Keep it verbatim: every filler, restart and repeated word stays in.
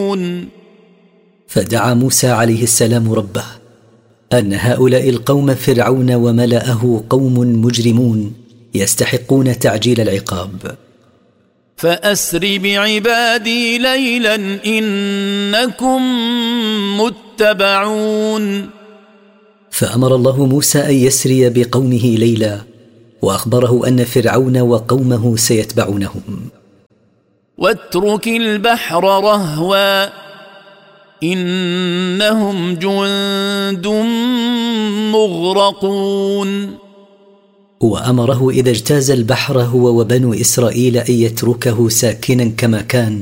فدعا موسى عليه السلام ربه أن هؤلاء القوم فرعون وملأه قوم مجرمون يستحقون تعجيل العقاب. فأسر بعبادي ليلا إنكم متبعون. فأمر الله موسى أن يسري بقومه ليلا، وأخبره أن فرعون وقومه سيتبعونهم. واترك البحر رهوا إنهم جند مغرقون. وأمره إذا اجتاز البحر هو وبنو إسرائيل أن يتركه ساكنا كما كان